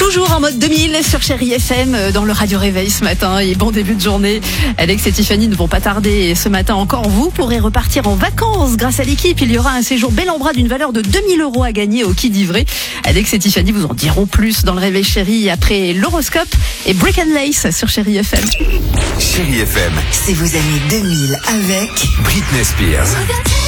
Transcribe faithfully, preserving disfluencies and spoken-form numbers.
Toujours en mode deux mille sur Chérie F M dans le Radio Réveil ce matin et bon début de journée. Alex et Tiffany ne vont pas tarder et ce matin encore vous pourrez repartir en vacances grâce à l'équipe. Il y aura un séjour bel en bras d'une valeur de deux mille euros à gagner au Quai d'Ivray. Alex et Tiffany vous en diront plus dans le Réveil Chérie après l'horoscope et Brick and Lace sur Chérie F M. Chérie F M, C'est vos années deux mille avec Britney Spears.